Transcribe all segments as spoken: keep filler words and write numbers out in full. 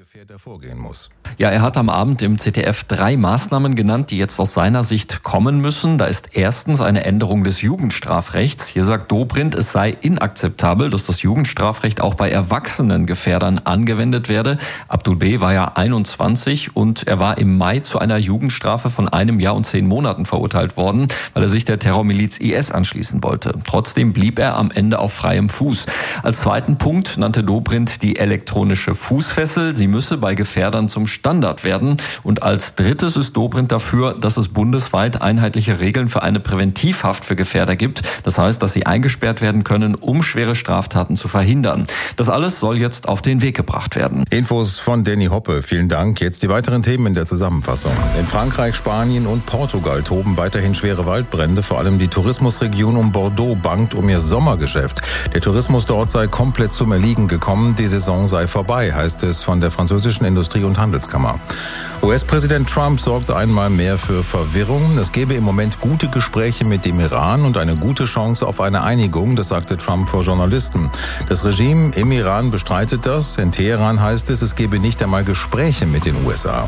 Gefährder vorgehen muss. Ja, er hat am Abend im Z D F drei Maßnahmen genannt, die jetzt aus seiner Sicht kommen müssen. Da ist erstens eine Änderung des Jugendstrafrechts. Hier sagt Dobrindt, es sei inakzeptabel, dass das Jugendstrafrecht auch bei erwachsenen Gefährdern angewendet werde. Abdul B. war ja einundzwanzig und er war im Mai zu einer Jugendstrafe von einem Jahr und zehn Monaten verurteilt worden, weil er sich der Terrormiliz I S anschließen wollte. Trotzdem blieb er am Ende auf freiem Fuß. Als zweiten Punkt nannte Dobrindt die elektronische Fußfessel. Sie müsse bei Gefährdern zum Standard werden. Und als drittes ist Dobrindt dafür, dass es bundesweit einheitliche Regeln für eine Präventivhaft für Gefährder gibt. Das heißt, dass sie eingesperrt werden können, um schwere Straftaten zu verhindern. Das alles soll jetzt auf den Weg gebracht werden. Infos von Danny Hoppe. Vielen Dank. Jetzt die weiteren Themen in der Zusammenfassung. In Frankreich, Spanien und Portugal toben weiterhin schwere Waldbrände. Vor allem die Tourismusregion um Bordeaux bangt um ihr Sommergeschäft. Der Tourismus dort sei komplett zum Erliegen gekommen. Die Saison sei vorbei, heißt es von der französischen Industrie- und Handelskammer. U S-Präsident Trump sorgt einmal mehr für Verwirrung. Es gebe im Moment gute Gespräche mit dem Iran und eine gute Chance auf eine Einigung, das sagte Trump vor Journalisten. Das Regime im Iran bestreitet das. In Teheran heißt es, es gebe nicht einmal Gespräche mit den U S A.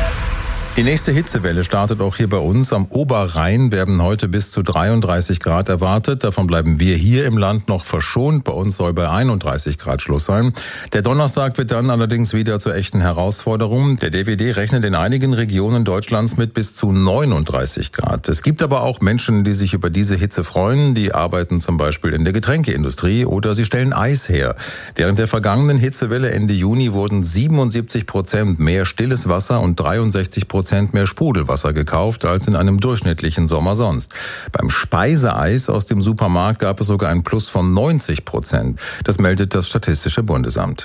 Die nächste Hitzewelle startet auch hier bei uns. Am Oberrhein werden heute bis zu dreiunddreißig Grad erwartet. Davon bleiben wir hier im Land noch verschont. Bei uns soll bei einunddreißig Grad Schluss sein. Der Donnerstag wird dann allerdings wieder zur echten Herausforderung. Der D W D rechnet in einigen Regionen Deutschlands mit bis zu neununddreißig Grad. Es gibt aber auch Menschen, die sich über diese Hitze freuen. Die arbeiten zum Beispiel in der Getränkeindustrie oder sie stellen Eis her. Während der vergangenen Hitzewelle Ende Juni wurden siebenundsiebzig Prozent mehr stilles Wasser und dreiundsechzig Prozent mehr Sprudelwasser gekauft als in einem durchschnittlichen Sommer sonst. Beim Speiseeis aus dem Supermarkt gab es sogar ein Plus von neunzig Prozent. Das meldet das Statistische Bundesamt.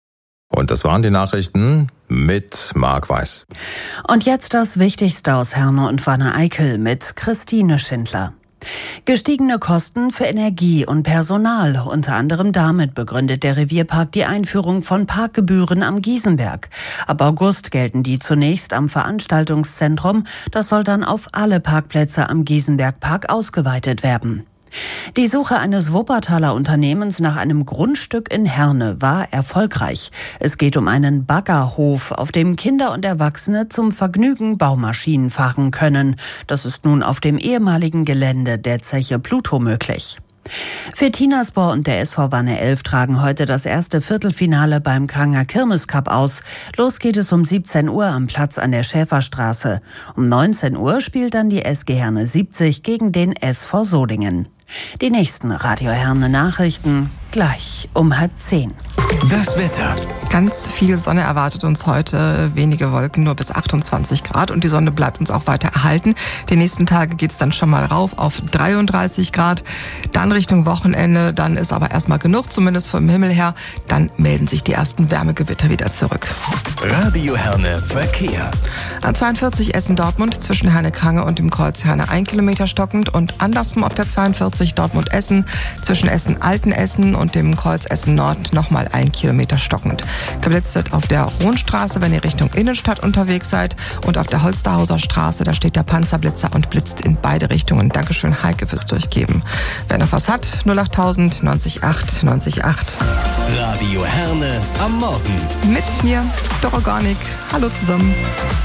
Und das waren die Nachrichten mit Marc Weiß. Und jetzt das Wichtigste aus Herne und Wanne-Eickel mit Christine Schindler. Gestiegene Kosten für Energie und Personal. Unter anderem damit begründet der Revierpark die Einführung von Parkgebühren am Giesenberg. Ab August gelten die zunächst am Veranstaltungszentrum. Das soll dann auf alle Parkplätze am Giesenbergpark ausgeweitet werden. Die Suche eines Wuppertaler Unternehmens nach einem Grundstück in Herne war erfolgreich. Es geht um einen Baggerhof, auf dem Kinder und Erwachsene zum Vergnügen Baumaschinen fahren können. Das ist nun auf dem ehemaligen Gelände der Zeche Pluto möglich. Für Tinaspor und der S V Wanne elf tragen heute das erste Viertelfinale beim Kranger Kirmes Cup aus. Los geht es um siebzehn Uhr am Platz an der Schäferstraße. Um neunzehn Uhr spielt dann die S G Herne siebzig gegen den S V Solingen. Die nächsten Radio Herne Nachrichten gleich um halb zehn. Das Wetter. Ganz viel Sonne erwartet uns heute, wenige Wolken, nur bis achtundzwanzig Grad und die Sonne bleibt uns auch weiter erhalten. Die nächsten Tage geht's dann schon mal rauf auf dreiunddreißig Grad, dann Richtung Wochenende, dann ist aber erstmal genug, zumindest vom Himmel her, dann melden sich die ersten Wärmegewitter wieder zurück. Radio Herne Verkehr. A zweiundvierzig Essen-Dortmund zwischen Herne-Krange und dem Kreuz Herne ein Kilometer stockend und andersrum auf der zweiundvierzig Dortmund-Essen zwischen Essen-Altenessen und dem Kreuz Essen-Nord nochmal ein Kilometer stockend. Geblitzt wird auf der Rohnstraße, wenn ihr Richtung Innenstadt unterwegs seid, und auf der Holsterhauser Straße, da steht der Panzerblitzer und blitzt in beide Richtungen. Dankeschön, Heike, fürs Durchgeben. Wer noch was hat, null achttausend neunzig acht neunzig acht. Radio Herne am Morgen. Mit mir, Doroganik. Hallo zusammen.